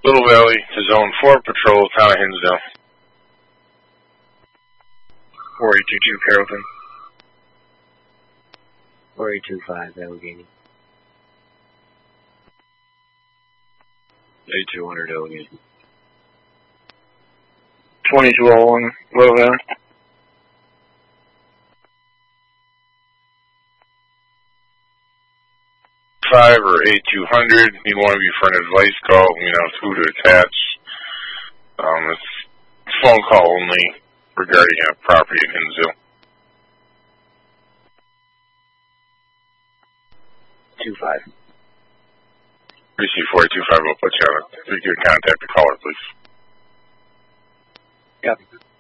Little Valley to Zone 4 Patrol, Town of Hinsdale. 4822 Carrollton. 4825 Allegheny. 8200 Allegheny. 2201 Little Valley. 5 or 8200. You want to be for an advice call, who to attach. It's phone call only regarding a property in Hinsdale. 25. Receive 4825, we'll put you on. If you could contact the caller, please. Copy.